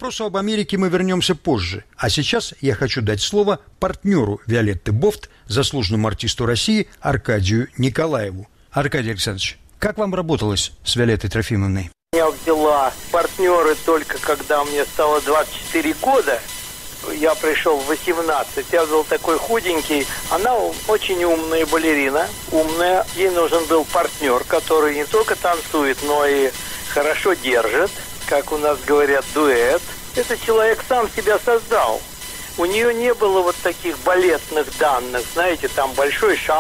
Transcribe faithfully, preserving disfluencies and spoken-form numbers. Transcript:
вопросу об Америке мы вернемся позже. А сейчас я хочу дать слово партнеру Виолетты Бофт, заслуженному артисту России Аркадию Николаеву. Аркадий Александрович, как вам работалось с Виолеттой Трофимовной? Я взяла партнеры только когда мне стало двадцать четыре года. Я пришел в восемнадцать, я был такой худенький. Она очень умная балерина, умная. Ей нужен был партнер, который не только танцует, но и хорошо держит. Как у нас говорят, дуэт. Этот человек сам себя создал. У нее не было вот таких балетных данных, знаете, там большой шаг.